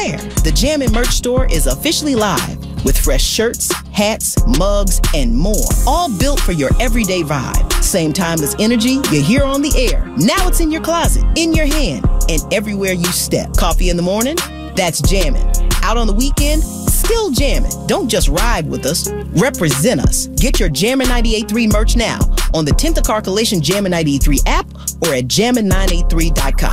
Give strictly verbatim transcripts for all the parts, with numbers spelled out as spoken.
Air. The Jammin' merch store is officially live with fresh shirts, hats, mugs, and more, all built for your everyday vibe. Same timeless energy you hear on the air. Now it's in your closet, in your hand, and everywhere you step. Coffee in the morning? That's jammin'. Out on the weekend? Still jammin'. Don't just ride with us, represent us. Get your Jammin' ninety-eight point three merch now on the tenth Carcolation Jammin' ninety-eight point three app or at jammin nine eight three dot com.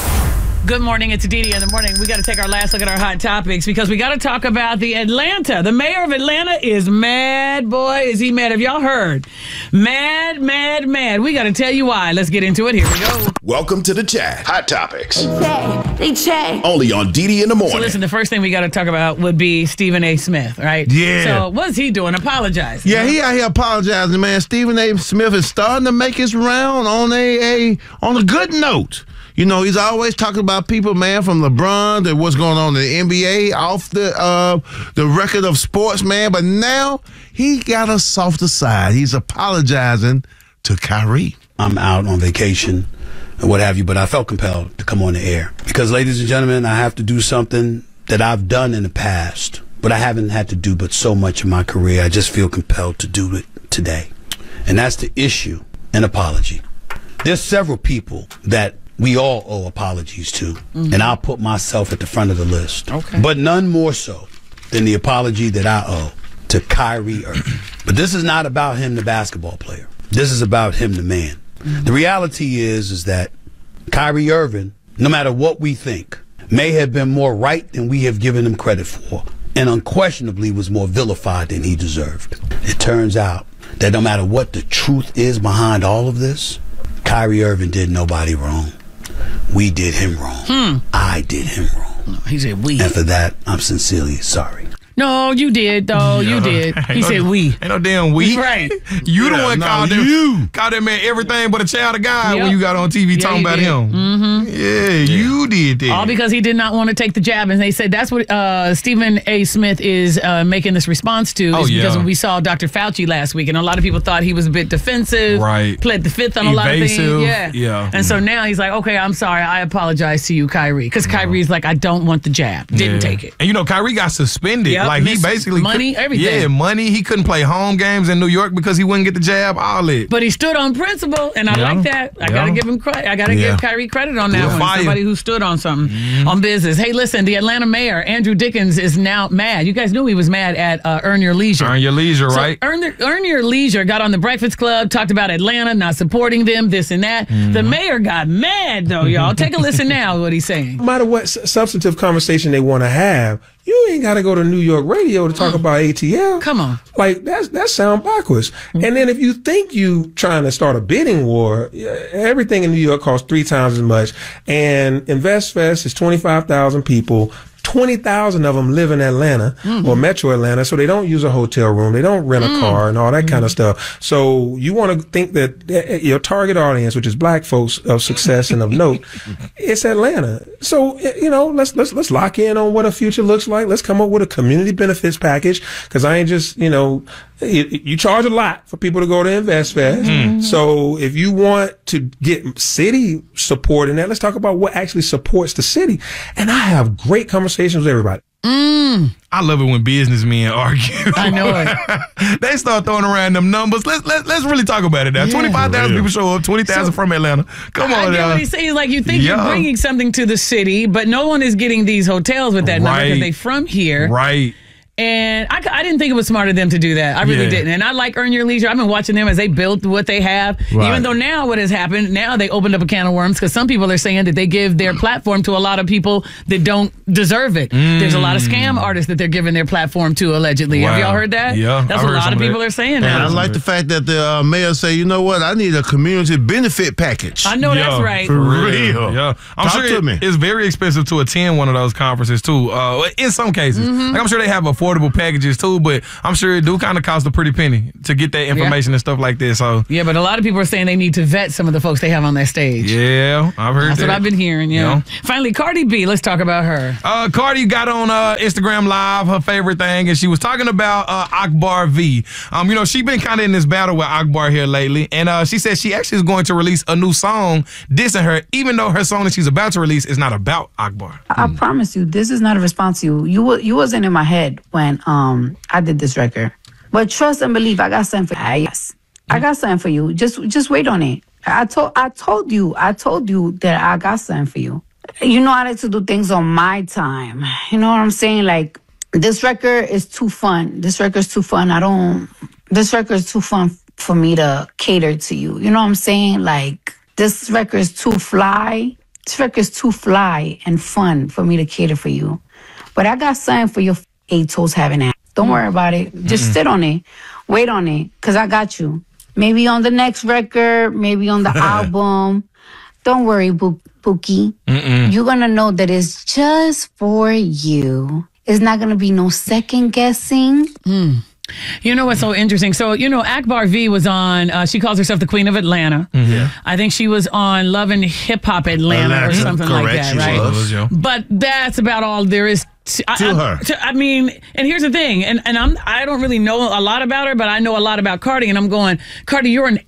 Good morning. It's Aditi in the morning. We got to take our last look at our hot topics because we got to talk about the Atlanta. The mayor of Atlanta is mad. Boy, is he mad. Have y'all heard? Mad, mad, mad. We got to tell you why. Let's get into it. Here we go. Welcome to the chat. Hot Topics. They chat. They chat. Only on Didi in the morning. So listen, the first thing we got to talk about would be Stephen A. Smith, right? Yeah. So what's he doing? Apologizing. Yeah, huh? he out here apologizing, man. Stephen A. Smith is starting to make his round on a, a on a good note. You know, he's always talking about people, man, from LeBron to what's going on in the N B A, off the uh, the record of sports, man. But now he got a softer side. He's apologizing to Kyrie. I'm out on vacation and what have you, but I felt compelled to come on the air. Because, ladies and gentlemen, I have to do something that I've done in the past, but I haven't had to do but so much in my career. I just feel compelled to do it today. And that's to issue an apology. There's several people that we all owe apologies to, mm-hmm. and I'll put myself at the front of the list. Okay. But none more so than the apology that I owe to Kyrie Irving. But this is not about him, the basketball player. This is about him, the man. Mm-hmm. The reality is, is that Kyrie Irving, no matter what we think, may have been more right than we have given him credit for, and unquestionably was more vilified than he deserved. It turns out that no matter what the truth is behind all of this, Kyrie Irving did nobody wrong. We did him wrong. Hmm. I did him wrong. No, he said we. And for that, I'm sincerely sorry. No, you did, though. Yeah. You did. He Ain't said no, we. Ain't no damn we. Right. You the Yeah, one no, called you. them, called that man everything but a child of God Yep. when you got on T V Yeah, talking he about did. him. Mm-hmm. Yeah, you did that. All because he did not want to take the jab. And they said that's what uh, Stephen A. Smith is uh, making this response to. Oh, is because yeah. when we saw Doctor Fauci last week, and a lot of people thought he was a bit defensive. Right. Pled the fifth on a lot of Evasive. things. Yeah. Yeah. And so now he's like, okay, I'm sorry. I apologize to you, Kyrie. Because Kyrie's like, I don't want the jab. Didn't Yeah. take it. And you know, Kyrie got suspended. Yep, like he missed basically money, could- everything. Yeah, money. He couldn't play home games in New York because he wouldn't get the jab. All it. But he stood on principle, and I Yeah. like that. I Yeah. gotta give him credit. I gotta Yeah. give Kyrie credit on that Yeah. one. Fire. Somebody who stood on something, on business. Hey, listen, the Atlanta mayor Andrew Dickens is now mad. You guys knew he was mad at uh, Earn Your Leisure. Earn Your Leisure, So right? Earn, the, Earn Your Leisure got on the Breakfast Club, talked about Atlanta not supporting them, this and that. Mm-hmm. The mayor got mad though, y'all. Take a listen now to what he's saying. No matter what s- substantive conversation they want to have, you ain't got to go to New York radio to talk about A T L. Come on. Like, that's that sound backwards. And then if you think you trying to start a bidding war, yeah, everything in New York costs three times as much. And InvestFest is twenty-five thousand people. twenty thousand of them live in Atlanta mm-hmm. or Metro Atlanta, so they don't use a hotel room. They don't rent a mm. car and all that mm-hmm. kind of stuff. So you want to think that uh, your target audience, which is black folks of success and of note, it's Atlanta. So, you know, let's, let's, let's lock in on what a future looks like. Let's come up with a community benefits package. Cause I ain't just, you know, you, you charge a lot for people to go to InvestFest. Mm-hmm. So if you want to get city support in that, let's talk about what actually supports the city. And I have great conversations with everybody. Mm. I love it when businessmen argue. I know it. They start throwing around them numbers. Let's let's let's really talk about it now. Yeah. twenty-five thousand people show up, twenty thousand so, from Atlanta. Come I on get now. what he's saying. Like, you think yeah. you're bringing something to the city, but no one is getting these hotels with that right. number because they from here. Right. And I, I didn't think it was smart of them to do that. I really Yeah. didn't. And I like Earn Your Leisure. I've been watching them as they build what they have. Right. Even though now what has happened, now they opened up a can of worms because some people are saying that they give their platform to a lot of people that don't deserve it. Mm. There's a lot of scam artists that they're giving their platform to, allegedly. Wow. Have y'all heard that? Yeah. That's I what a heard lot of some people of are saying And now. I like the fact that the uh, mayor say, you know what, I need a community benefit package. I know Yeah, that's right. For real. Yeah. I'm Talk sure to it- me. it's very expensive to attend one of those conferences, too. Uh, in some cases. Mm-hmm. Like, I'm sure they have a affordable packages too, but I'm sure it do kind of cost a pretty penny to get that information Yeah. and stuff like that. So Yeah, but a lot of people are saying they need to vet some of the folks they have on their stage. yeah, I've heard That's that. what I've been hearing, yeah. Yeah. Finally, Cardi B, let's talk about her. Uh, Cardi got on uh, Instagram Live, her favorite thing, and she was talking about uh, Akbar V. Um, you know, she been kind of in this battle with Akbar here lately, and uh, she said she actually is going to release a new song dissing her, even though her song that she's about to release is not about Akbar. I promise you, this is not a response to you. You wa- you wasn't in my head when um I did this record. But trust and believe, I got something for you. Yes, I got something for you. Just just wait on it. I told I told you I told you that I got something for you. You know, I like to do things on my time. You know what I'm saying? Like, this record is too fun. This record is too fun. I don't. This record is too fun for me to cater to you. You know what I'm saying? Like, this record is too fly. This record is too fly and fun for me to cater for you. But I got something for your eight toes having ass. Don't worry about it. Just mm-hmm. sit on it. Wait on it. Because I got you. Maybe on the next record. Maybe on the album. Don't worry, Bo- Pookie. Mm-mm. You're going to know that it's just for you. It's not going to be no second guessing. Mm. You know what's so interesting? So, you know, Akbar V was on, uh, she calls herself the Queen of Atlanta. Mm-hmm. I think she was on Love and Hip Hop Atlanta, Atlanta or something correct, like that, she right? Was, yeah. But that's about all there is to, to I, her. I, to, I mean, and here's the thing, and, and I'm, I don't really know a lot about her, but I know a lot about Cardi, and I'm going, Cardi, you're an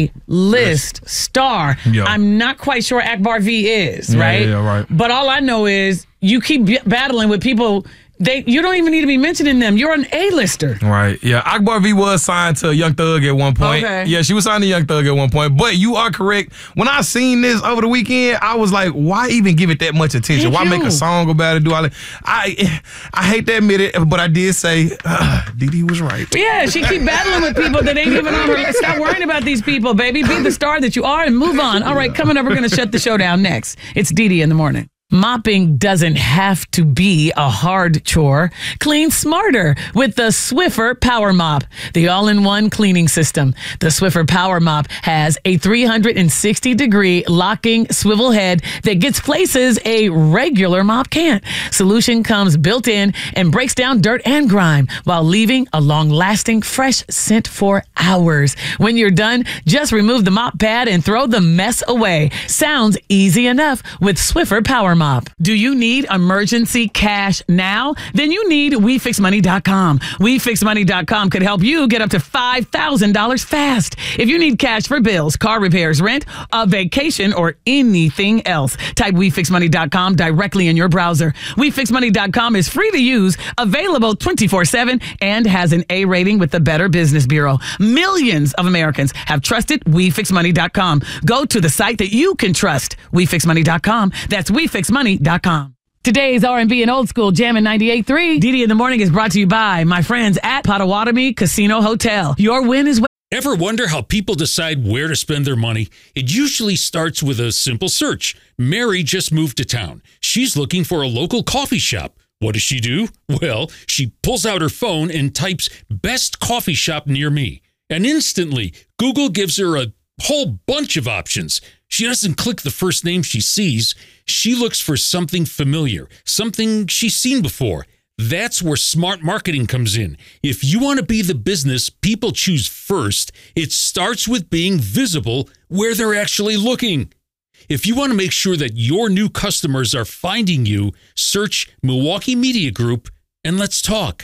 A-list yes. star. Yeah. I'm not quite sure Akbar V is, yeah, right? Yeah, yeah, right. But all I know is you keep b- battling with people. They, you don't even need to be mentioning them. You're an A-lister. Right, yeah. Akbar V was signed to Young Thug at one point. Okay. Yeah, she was signed to Young Thug at one point. But you are correct. When I seen this over the weekend, I was like, why even give it that much attention? Thank why you. make a song about it? Do all that? I, I hate to admit it, but I did say, uh, Didi was right. Yeah, she keep battling with people that ain't even on her list. Stop worrying about these people, baby. Be the star that you are and move on. All right, coming up, we're going to shut the show down next. It's Didi in the morning. Mopping doesn't have to be a hard chore. Clean smarter with the Swiffer Power Mop, the all-in-one cleaning system. The Swiffer Power Mop has a three hundred sixty degree locking swivel head that gets places a regular mop can't. Solution comes built in and breaks down dirt and grime while leaving a long-lasting fresh scent for hours. When you're done, just remove the mop pad and throw the mess away. Sounds easy enough with Swiffer Power Mop. Mop. Do you need emergency cash now? Then you need we fix money dot com. we fix money dot com could help you get up to five thousand dollars fast. If you need cash for bills, car repairs, rent, a vacation, or anything else, type we fix money dot com directly in your browser. we fix money dot com is free to use, available twenty-four seven, and has an A rating with the Better Business Bureau. Millions of Americans have trusted we fix money dot com. Go to the site that you can trust, we fix money dot com. That's we fix money dot com. Today's R and B and Old School Jammin' ninety-eight point three. Didi in the Morning is brought to you by my friends at Potawatomi Casino Hotel. Your win is... Ever wonder how people decide where to spend their money? It usually starts with a simple search. Mary just moved to town. She's looking for a local coffee shop. What does she do? Well, she pulls out her phone and types best coffee shop near me. And instantly, Google gives her a whole bunch of options. She doesn't click the first name she sees. She looks for something familiar, something she's seen before. That's where smart marketing comes in. If you want to be the business people choose first, it starts with being visible where they're actually looking. If you want to make sure that your new customers are finding you, search Milwaukee Media Group and let's talk.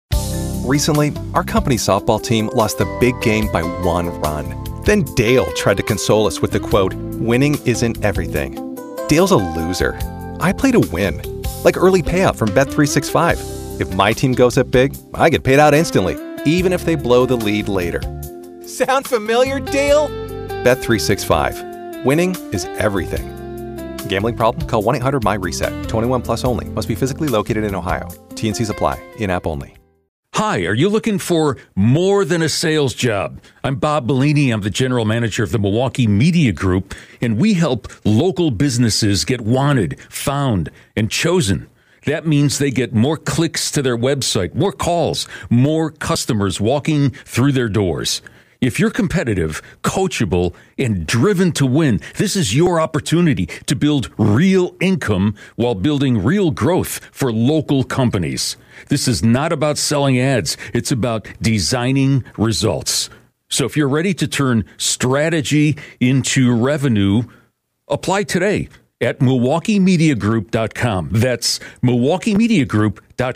Recently, our company's softball team lost the big game by one run. Then Dale tried to console us with the quote, "Winning isn't everything." Dale's a loser. I play to win. Like early payout from Bet three sixty-five. If my team goes up big, I get paid out instantly, even if they blow the lead later. Sound familiar, Dale? Bet three sixty-five. Winning is everything. Gambling problem? Call one eight hundred M Y reset. twenty-one plus only. Must be physically located in Ohio. T N Cs apply. In-app only. Hi, are you looking for more than a sales job? I'm Bob Bellini. I'm the general manager of the Milwaukee Media Group, and we help local businesses get wanted, found, and chosen. That means they get more clicks to their website, more calls, more customers walking through their doors. If you're competitive, coachable, and driven to win, this is your opportunity to build real income while building real growth for local companies. This is not about selling ads. It's about designing results. So if you're ready to turn strategy into revenue, apply today at Milwaukee Media Group dot com. That's Milwaukee Media Group dot